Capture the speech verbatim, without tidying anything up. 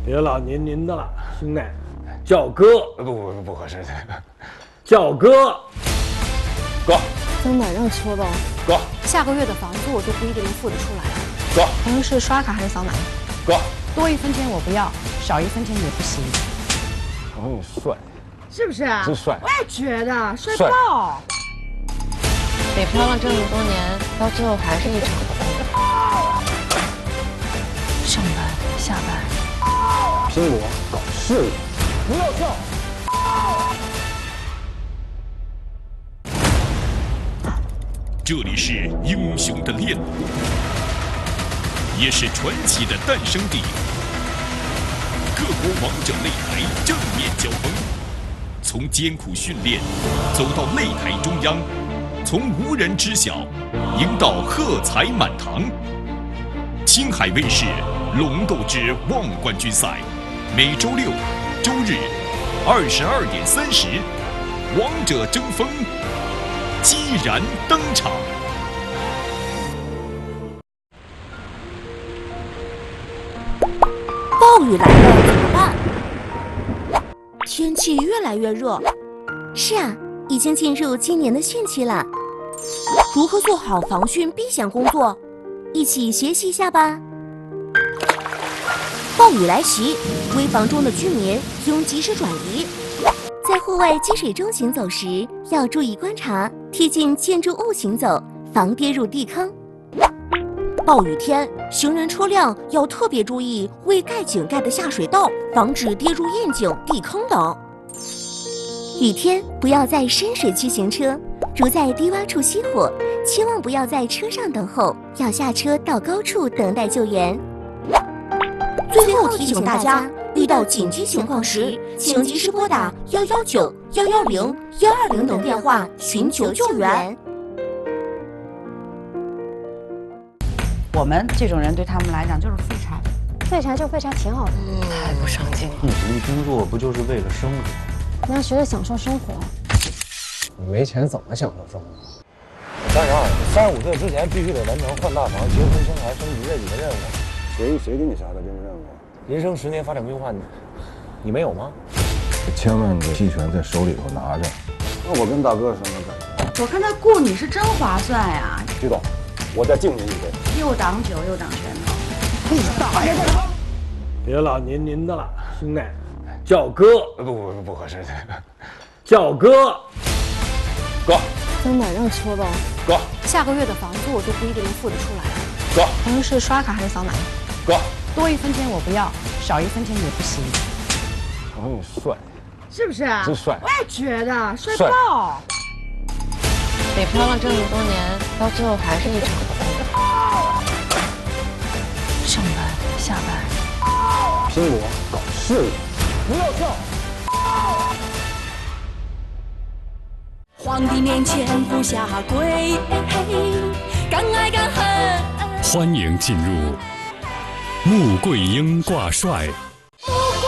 别老您您的了，兄弟，叫哥。 不不不合适， 叫哥。 哥， 真的让搓到。 哥， 下个月的房租我都不一定能付得出来。 哥， 朋友是刷卡还是扫码？ 哥， 多一分钱我不要，少一分钱也不行。 朋友帅， 是不是？ 真帅。 我也觉得帅爆。 北漂了这么多年，到最后还是一场空。上班下班， 拼搏搞事业，不要笑。 这里是英雄的炼炉，也是传奇的诞生地。各国王者擂台正面交锋，从艰苦训练走到擂台中央，从无人知晓赢到喝彩满堂。青海卫视《龙斗之望冠军赛》，每周六、周日二十二点三十，王者争锋激然登场。 暴雨来了怎么办？天气越来越热。是啊，已经进入今年的汛期了。如何做好防汛避险工作？一起学习一下吧。暴雨来袭，危房中的居民应及时转移。在户外积水中行走时，要注意观察，贴近建筑物行走，防跌入地坑。暴雨天，行人车辆要特别注意未盖井盖的下水道，防止跌入窨井、地坑等。雨天不要在深水区行车，如在低洼处熄火，千万不要在车上等候，要下车到高处等待救援。最后提醒大家，遇到紧急情况时，请及时拨打幺幺九、幺幺零、幺二零等电话寻求救援。 我们这种人对他们来讲就是废柴， 废柴就废柴挺好的， 太不上进了。 一直工作不就是为了生活？ 你要学着享受生活。 你没钱怎么享受生活？ 三十二，三十五岁之前必须得完成换大房、结婚、生孩、升级这几个任务。 谁谁给你下的这个任务？ 人生十年发展规划，你你没有吗？ 千万个期权在手里头拿着。那我跟大哥什么感觉？ 我看他雇你是真划算呀。 徐总，我再敬您一杯。 又挡酒又挡拳头。 你大爷！别老您您的了，兄弟，叫哥。 不不不合适， 叫哥。 哥， 真的让搓到。 哥， 下个月的房租我都不一定能付得出来。 哥， 朋友是刷卡还是扫码？ 哥， 多一分钱我不要，少一分钱也不行。 朋友帅， 是不是？ 真帅。 我也觉得帅爆。 北漂了这么多年，到最后还是一场空。上班下班， 拼搏搞事业，不要笑。 皇帝面前不下跪，敢爱敢恨。 欢迎进入穆桂英挂帅。